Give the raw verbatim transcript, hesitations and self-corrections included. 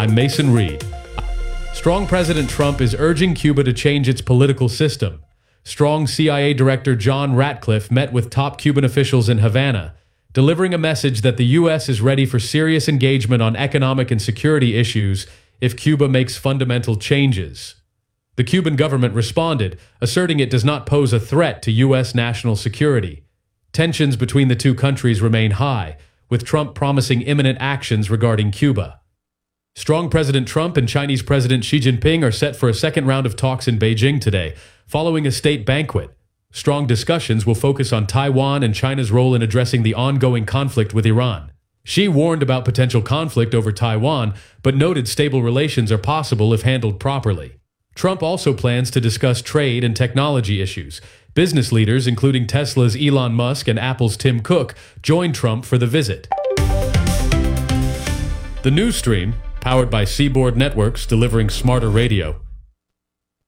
I'm Mason Reed. Strong President Trump is urging Cuba to change its political system. Strong C I A Director John Ratcliffe met with top Cuban officials in Havana, delivering a message that the U S is ready for serious engagement on economic and security issues if Cuba makes fundamental changes. The Cuban government responded, asserting it does not pose a threat to U S national security. Tensions between the two countries remain high, with Trump promising imminent actions regarding Cuba. Strong President Trump and Chinese President Xi Jinping are set for a second round of talks in Beijing today, following a state banquet. Strong discussions will focus on Taiwan and China's role in addressing the ongoing conflict with Iran. Xi warned about potential conflict over Taiwan, but noted stable relations are possible if handled properly. Trump also plans to discuss trade and technology issues. Business leaders, including Tesla's Elon Musk and Apple's Tim Cook, joined Trump for the visit. The news stream, powered by Seaboard Networks delivering smarter radio,